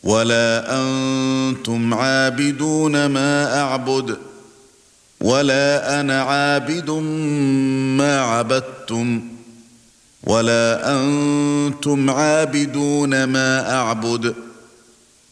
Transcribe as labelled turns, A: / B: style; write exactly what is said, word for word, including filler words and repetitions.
A: ولا أنتم عابدون ما أعبد ولا أنا عابد ما عبدتم ولا أنتم عابدون ما أعبد